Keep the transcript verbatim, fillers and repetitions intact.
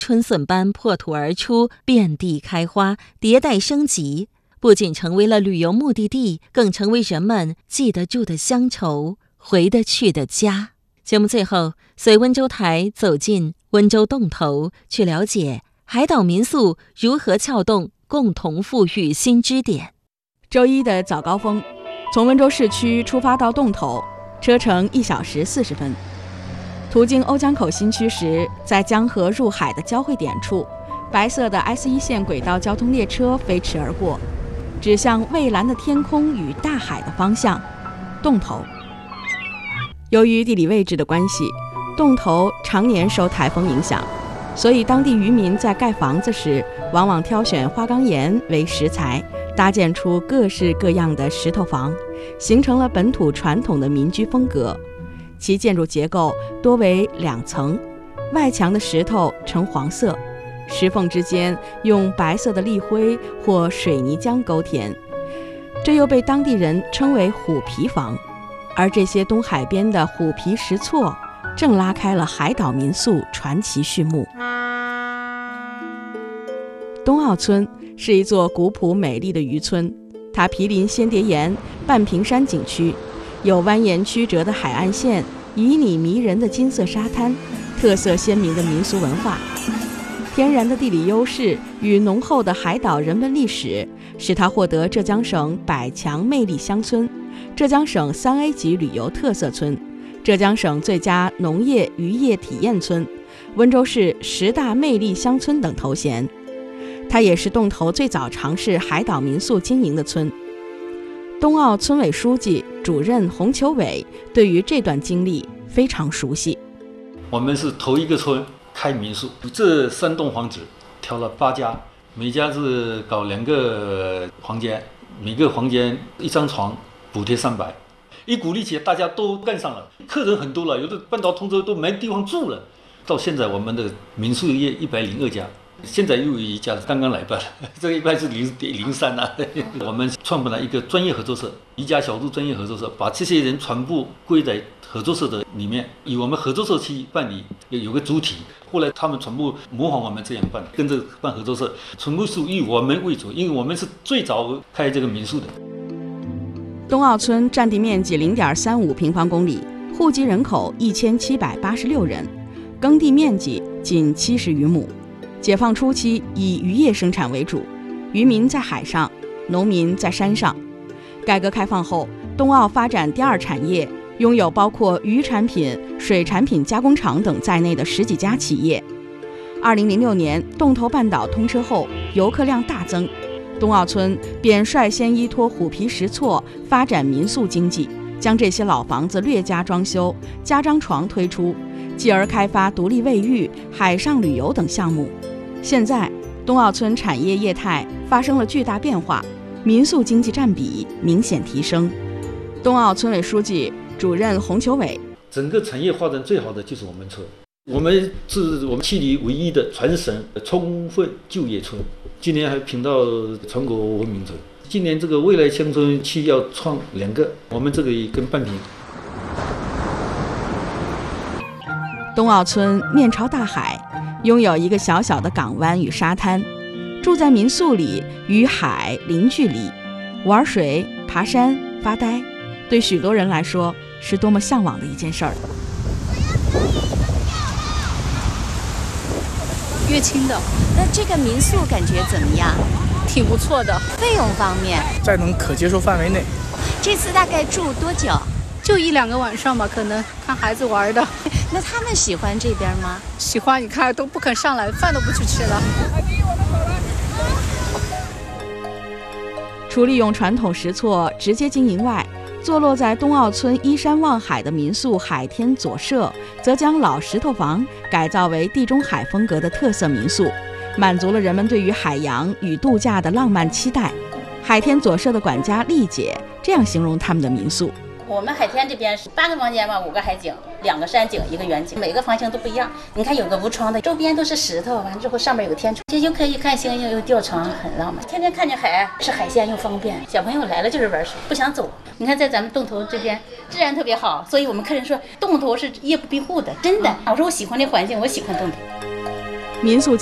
春笋般破土而出，遍地开花，迭代升级，不仅成为了旅游目的地，更成为人们记得住的乡愁，回得去的家。节目最后，随温州台走进温州洞头，去了解海岛民宿如何撬动共同富裕新支点。 周一的早高峰，从温州市区出发到洞头，车程一小时四十分。途经瓯江口新区时，在江河入海的交汇点处，白色的 S 一 线轨道交通列车飞驰而过，指向蔚蓝的天空与大海的方向——洞头。由于地理位置的关系，洞头常年受台风影响，所以当地渔民在盖房子时，往往挑选花岗岩为石材，搭建出各式各样的石头房，形成了本土传统的民居风格。其建筑结构多为两层，外墙的石头呈黄色，石缝之间用白色的砾灰或水泥浆勾填，这又被当地人称为虎皮房。而这些东海边的虎皮石厝，正拉开了海岛民宿传奇序幕。东澳村是一座古朴美丽的渔村，它毗邻仙蝶岩、半屏山景区，有蜿蜒曲折的海岸线，旖旎迷人的金色沙滩，特色鲜明的民俗文化。天然的地理优势与浓厚的海岛人文历史，使它获得浙江省百强魅力乡村、浙江省三 A 级旅游特色村、浙江省最佳农业渔业体验村、温州市十大魅力乡村等头衔。它也是洞头最早尝试海岛民宿经营的村。东澳村委书记、主任洪求伟对于这段经历非常熟悉。 我们是头一个村开民宿，这三栋房子挑了八家，每家是搞两个房间，每个房间一张床，补贴三百。一鼓励起来，大家都干上了，客人很多了，有的半岛通州都没地方住了。到现在，我们的民宿业一百零二家。现在又有一家刚刚来办了，这个一般是零零三啊。我们创办了一个专业合作社，宜家小筑专业合作社，把这些人全部归在合作社的里面，以我们合作社去办理，有个主体。后来他们全部模仿我们这样办，跟着办合作社，全部是以我们为主，因为我们是最早开这个民宿的。 东澳村占地面积零点三五平方公里，户籍人口一千七百八十六人，耕地面积仅七十余亩。解放初期以渔业生产为主，渔民在海上，农民在山上。改革开放后，东澳发展第二产业，拥有包括渔产品、水产品加工厂等在内的十几家企业。二零零六年，洞头半岛通车后，游客量大增，东澳村便率先依托虎皮石厝发展民宿经济，将这些老房子略加装修，加张床推出，继而开发独立卫浴、海上旅游等项目。现在，东澳村产业业态发生了巨大变化，民宿经济占比明显提升。东澳村委书记、主任洪求伟： 整个产业发展最好的就是我们村，我们是我们区里唯一的全省充分就业村，今年还评到全国文明村。今年这个未来乡村区要创两个，我们这个也跟半屏。 东澳村面朝大海，拥有一个小小的港湾与沙滩，住在民宿里，与海零距离，玩水、爬山、发呆，对许多人来说是多么向往的一件事儿。 乐清的， 那这个民宿感觉怎么样？ 挺不错的。 费用方面， 在能可接受范围内。 这次大概住多久？ 就一两个晚上吧，可能看孩子玩的。 那他们喜欢这边吗？ 喜欢，你看都不肯上来，饭都不去吃了。 除利用传统石厝直接经营外，坐落在东澳村依山望海的民宿海天左舍，则将老石头房改造为地中海风格的特色民宿，满足了人们对于海洋与度假的浪漫期待。海天左舍的管家丽姐这样形容他们的民宿： 我们海天这边是八个房间吧，五个海景，两个山景，一个远景，每个房型都不一样。你看有个无窗的，周边都是石头，完了之后上面有个天窗，其实又可以看星星，又吊床，很浪漫。天天看见海，吃海鲜又方便，小朋友来了就是玩水，不想走。你看在咱们洞头这边治安特别好，所以我们客人说洞头是夜不闭户的，真的。我说我喜欢这环境，我喜欢洞头。 民宿